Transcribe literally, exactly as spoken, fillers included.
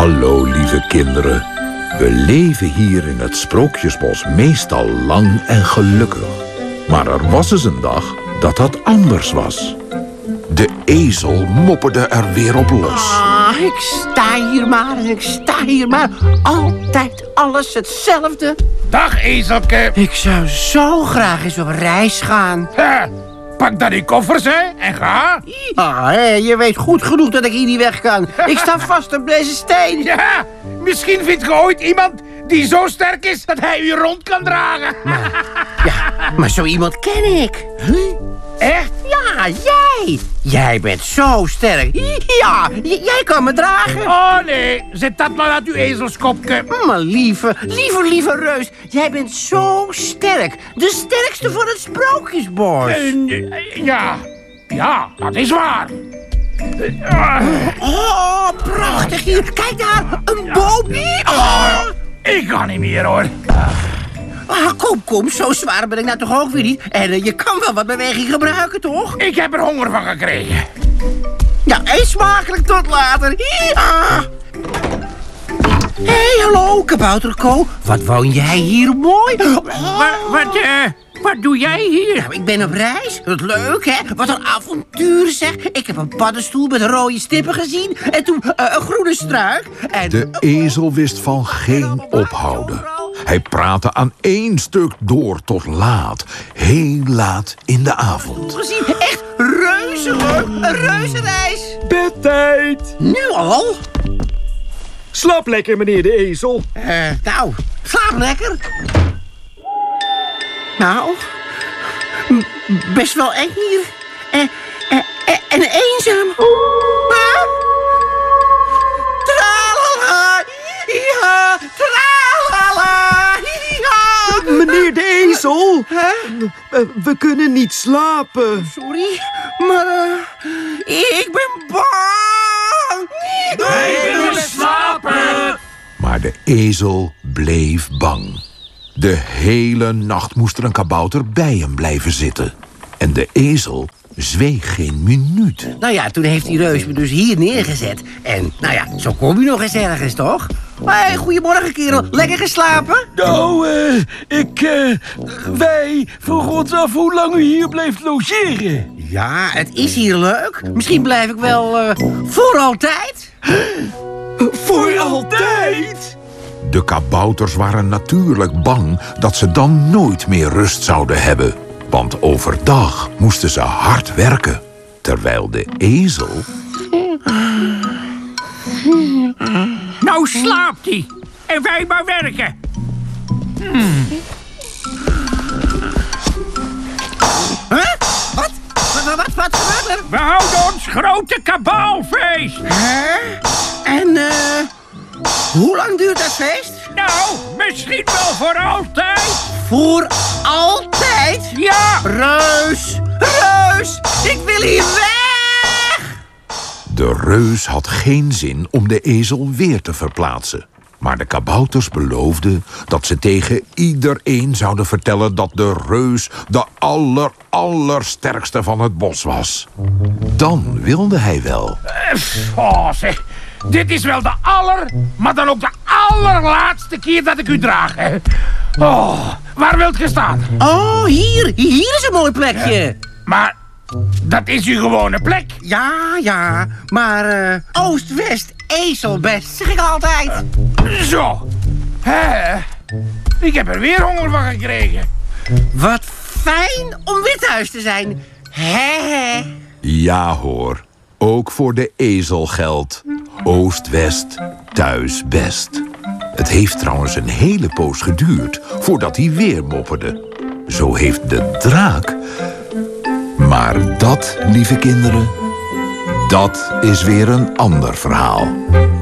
Hallo, lieve kinderen. We leven hier in het Sprookjesbos meestal lang en gelukkig. Maar er was eens een dag dat dat anders was. De ezel mopperde er weer op los. Ah, ik sta hier maar en ik sta hier maar. Altijd alles hetzelfde. Dag, ezelke. Ik zou zo graag eens op reis gaan. Ha, pak dan die koffers, hè, en ga. Ah, hé, je weet goed genoeg dat ik hier niet weg kan. Ik sta vast op deze steen. Ja, misschien vindt je ooit iemand die zo sterk is dat hij u rond kan dragen. Ja, maar zo iemand ken ik. Echt? Ja, jij. Jij bent zo sterk. Ja, j- jij kan me dragen. Oh nee, zet dat maar uit uw ezelskopje. Maar lieve, lieve, lieve reus. Jij bent zo sterk. De sterkste van het Sprookjesbos. Uh, ja, ja, dat is waar. Uh, Oh, prachtig hier. Kijk daar, een boom. oh, ik kan niet meer, hoor. Ah, kom, kom, zo zwaar ben ik nou toch ook weer niet. En uh, je kan wel wat beweging gebruiken, toch? Ik heb er honger van gekregen. Ja, eet smakelijk, tot later. Hé, hey, hallo, kabouterko. Wat woon jij hier mooi? Oh. Wat, wat, uh, wat doe jij hier? Nou, ik ben op reis. Wat leuk, hè? Wat een avontuur, zeg. Ik heb een paddenstoel met rode stippen gezien. En toen uh, een groene struik. En... De ezel wist van geen ophouden. Hij praatte aan één stuk door tot laat. Heel laat in de avond. Gezien, echt reuze leuk. Een reuzenreis. Bedtijd. Nu al? Slaap lekker, meneer de ezel. Uh, nou, slaap lekker. Nou, m- best wel eng hier. En, en, en, en eenzaam. Maar... Tralala, ja, tralala, ja. Meneer de ezel. Huh? Uh, we kunnen niet slapen. Sorry, maar uh, ik ben bang. Wij willen slapen. Maar de ezel bleef bang. De hele nacht moest er een kabouter bij hem blijven zitten. En de ezel zweeg geen minuut. Nou ja, toen heeft die reus me dus hier neergezet. En nou ja, zo kom je nog eens ergens, toch? Hé, goedemorgen, kerel. Lekker geslapen? Nou, eh, ik, eh, wij vroegen ons af hoe lang u hier blijft logeren. Ja, het is hier leuk. Misschien blijf ik wel uh, voor altijd. Voor altijd? De kabouters waren natuurlijk bang dat ze dan nooit meer rust zouden hebben. Want overdag moesten ze hard werken. Terwijl de ezel... Nou slaapt hij. En wij maar werken. Hmm. Huh? Wat? Wat, wat, wat gebeurt er? We houden ons grote kabaalfeest. Huh? En eh, hoe lang duurt dat feest? Nou, misschien wel voor altijd. Voor altijd? Ja. Reus, reus, ik wil hier weg! De reus had geen zin om de ezel weer te verplaatsen. Maar de kabouters beloofden dat ze tegen iedereen zouden vertellen dat de reus de aller, allersterkste van het bos was. Dan wilde hij wel. Oh, zeg. Dit is wel de aller, maar dan ook de allerlaatste keer dat ik u draag. Hè. Oh, waar wilt je staan? Oh, hier, hier is een mooi plekje. Maar dat is uw gewone plek. Ja, ja, maar eh, oost-west, ezelbest, zeg ik altijd. Zo. Hè. Ik heb er weer honger van gekregen. Wat fijn om withuis te zijn. Hè? Ja hoor, ook voor de ezel geldt. Oost-west, thuis best. Het heeft trouwens een hele poos geduurd voordat hij weer mopperde. Zo heeft de draak... Maar dat, lieve kinderen, dat is weer een ander verhaal.